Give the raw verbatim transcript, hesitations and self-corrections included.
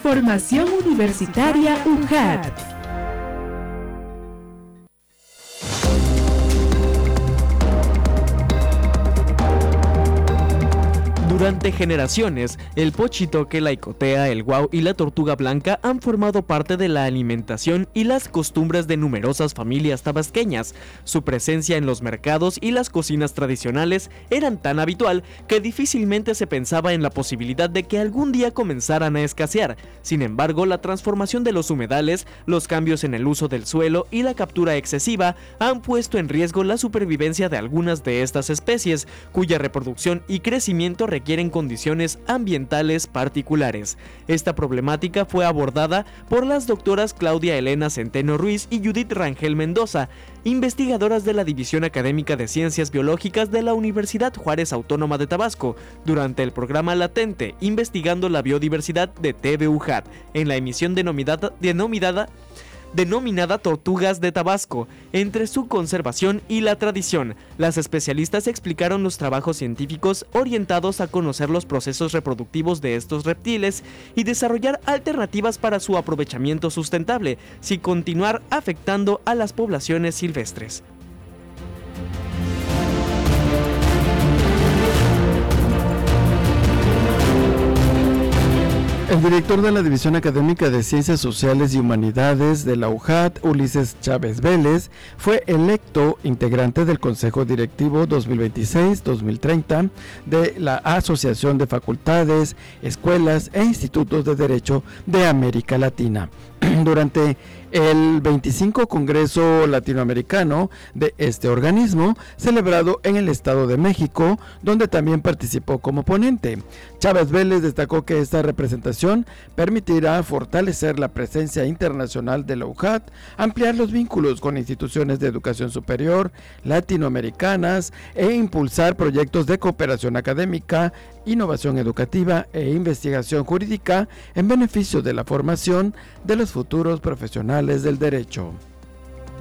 Formación Universitaria U J A T. Durante generaciones, el pochitoque, la icotea, el guau y la tortuga blanca han formado parte de la alimentación y las costumbres de numerosas familias tabasqueñas. Su presencia en los mercados y las cocinas tradicionales eran tan habitual que difícilmente se pensaba en la posibilidad de que algún día comenzaran a escasear. Sin embargo, la transformación de los humedales, los cambios en el uso del suelo y la captura excesiva han puesto en riesgo la supervivencia de algunas de estas especies, cuya reproducción y crecimiento requieren requieren condiciones ambientales particulares. Esta problemática fue abordada por las doctoras Claudia Elena Centeno Ruiz y Judith Rangel Mendoza, investigadoras de la División Académica de Ciencias Biológicas de la Universidad Juárez Autónoma de Tabasco, durante el programa Latente, investigando la biodiversidad de T V U J A T, en la emisión denominada, denominada denominada Tortugas de Tabasco, entre su conservación y la tradición. Las especialistas explicaron los trabajos científicos orientados a conocer los procesos reproductivos de estos reptiles y desarrollar alternativas para su aprovechamiento sustentable, sin continuar afectando a las poblaciones silvestres. El director de la División Académica de Ciencias Sociales y Humanidades de la U J A T, Ulises Chávez Vélez, fue electo integrante del Consejo Directivo dos mil veintiséis dos mil treinta de la Asociación de Facultades, Escuelas e Institutos de Derecho de América Latina. Durante el veinticinco Congreso Latinoamericano de este organismo, celebrado en el Estado de México, donde también participó como ponente. Chávez Vélez destacó que esta representación permitirá fortalecer la presencia internacional de la U J A T, ampliar los vínculos con instituciones de educación superior latinoamericanas e impulsar proyectos de cooperación académica, innovación educativa e investigación jurídica en beneficio de la formación de los futuros profesionales del derecho.